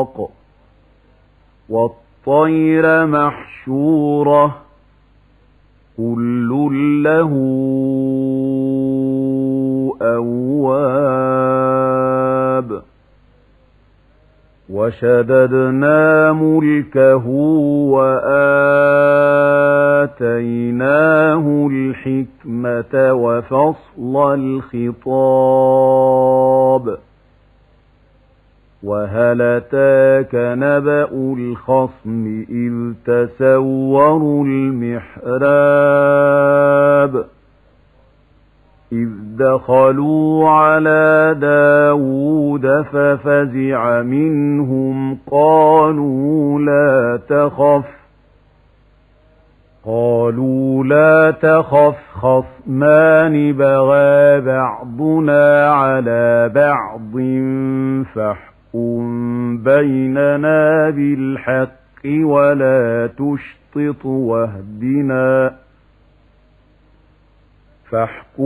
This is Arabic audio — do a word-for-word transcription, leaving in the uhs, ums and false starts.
إسحاق والطير محشورة كل له أواب وشددنا ملكه وآتيناه الحكمة وفصل الخطاب وهل أتاك نبأ الخصم إذ تسوروا المحراب إذ دخلوا على داود ففزع منهم قالوا لا تخف قالوا لا تخف خصمان بغى بعضنا على بعض فاحكم بيننا بالحق ولا تشطط واهدنا فاحكم